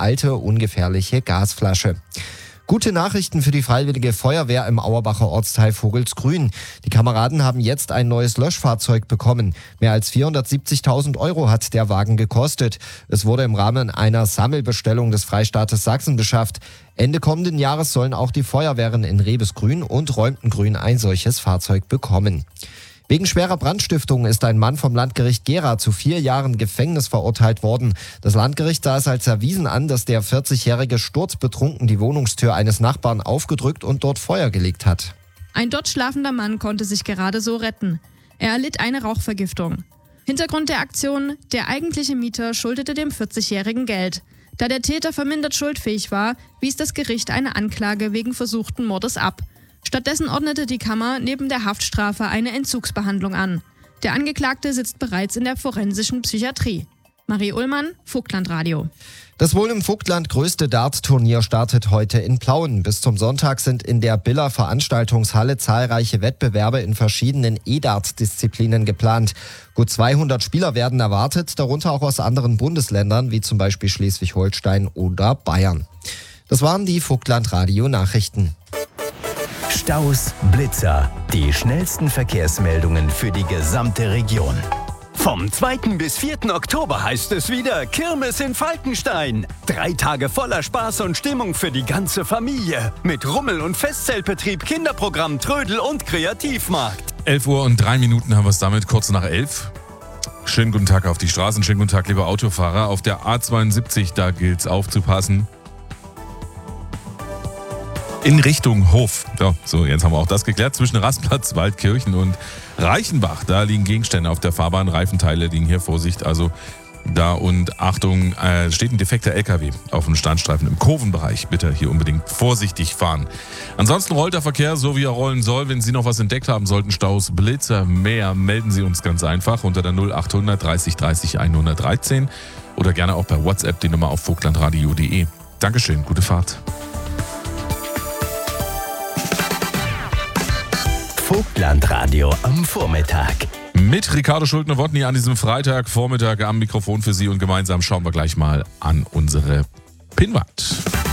alte, ungefährliche Gasflasche. Gute Nachrichten für die Freiwillige Feuerwehr im Auerbacher Ortsteil Vogelsgrün. Die Kameraden haben jetzt ein neues Löschfahrzeug bekommen. Mehr als 470.000 € hat der Wagen gekostet. Es wurde im Rahmen einer Sammelbestellung des Freistaates Sachsen beschafft. Ende kommenden Jahres sollen auch die Feuerwehren in Rebesgrün und Räumtengrün ein solches Fahrzeug bekommen. Wegen schwerer Brandstiftung ist ein Mann vom Landgericht Gera zu 4 Jahren Gefängnis verurteilt worden. Das Landgericht sah es als erwiesen an, dass der 40-Jährige sturzbetrunken die Wohnungstür eines Nachbarn aufgedrückt und dort Feuer gelegt hat. Ein dort schlafender Mann konnte sich gerade so retten. Er erlitt eine Rauchvergiftung. Hintergrund der Aktion: Der eigentliche Mieter schuldete dem 40-Jährigen Geld. Da der Täter vermindert schuldfähig war, wies das Gericht eine Anklage wegen versuchten Mordes ab. Stattdessen ordnete die Kammer neben der Haftstrafe eine Entzugsbehandlung an. Der Angeklagte sitzt bereits in der forensischen Psychiatrie. Marie Ullmann, Vogtlandradio. Das wohl im Vogtland größte Dart-Turnier startet heute in Plauen. Bis zum Sonntag sind in der Biller Veranstaltungshalle zahlreiche Wettbewerbe in verschiedenen E-Dart-Disziplinen geplant. Gut 200 Spieler werden erwartet, darunter auch aus anderen Bundesländern, wie zum Beispiel Schleswig-Holstein oder Bayern. Das waren die Vogtlandradio-Nachrichten. Staus, Blitzer, die schnellsten Verkehrsmeldungen für die gesamte Region. Vom 2. bis 4. Oktober heißt es wieder Kirmes in Falkenstein. 3 Tage voller Spaß und Stimmung für die ganze Familie. Mit Rummel- und Festzeltbetrieb, Kinderprogramm, Trödel und Kreativmarkt. 11:03 haben wir es damit, kurz nach 11. Schönen guten Tag auf die Straßen, schönen guten Tag, liebe Autofahrer. Auf der A72, da gilt's aufzupassen. In Richtung Hof. Ja, so, jetzt haben wir auch das geklärt. Zwischen Rastplatz, Waldkirchen und Reichenbach. Da liegen Gegenstände auf der Fahrbahn. Reifenteile liegen hier. Vorsicht also da. Und Achtung, steht ein defekter LKW auf dem Standstreifen im Kurvenbereich. Bitte hier unbedingt vorsichtig fahren. Ansonsten rollt der Verkehr so, wie er rollen soll. Wenn Sie noch was entdeckt haben sollten, Staus, Blitzer, mehr, melden Sie uns ganz einfach unter der 0800 30 30 113 oder gerne auch per WhatsApp die Nummer auf vogtlandradio.de. Dankeschön, gute Fahrt. Vogtlandradio am Vormittag. Mit Ricardo Schuldner-Wodny an diesem Freitagvormittag am Mikrofon für Sie und gemeinsam schauen wir gleich mal an unsere Pinnwand.